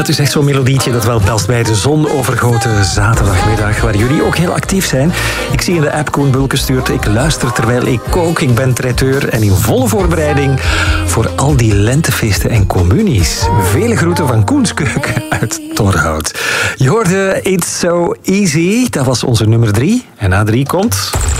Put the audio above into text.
Dat is echt zo'n melodietje dat wel past bij de zonovergoten zaterdagmiddag, waar jullie ook heel actief zijn. Ik zie in de app Koen Bulke stuurt, ik luister terwijl ik kook, ik ben traiteur en in volle voorbereiding voor al die lentefeesten en communies. Vele groeten van Koens Keuken uit Torhout. Je hoorde It's So Easy, dat was onze nummer 3. En na 3 komt...